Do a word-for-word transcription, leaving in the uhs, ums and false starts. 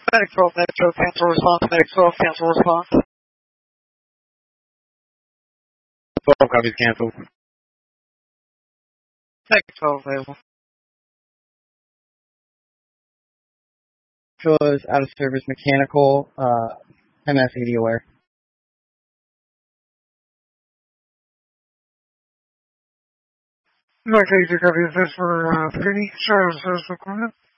Medic twelve, Medic twelve, cancel response, Medic twelve, cancel response. twelve copies canceled. Medic twelve available. Was out of service mechanical, uh, M S eighty aware. Okay, you copy this for, uh, Penny, Charles, service requirement.